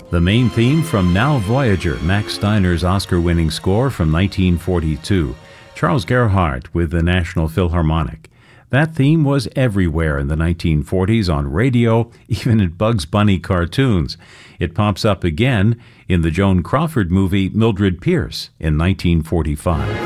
The main theme from Now Voyager, Max Steiner's Oscar-winning score from 1942. Charles Gerhardt with the National Philharmonic. That theme was everywhere in the 1940s on radio, even in Bugs Bunny cartoons. It pops up again in the Joan Crawford movie Mildred Pierce in 1945.